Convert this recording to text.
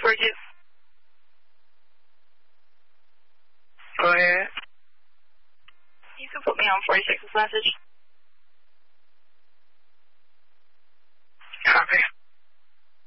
46. 喂。 你是否没有46 message?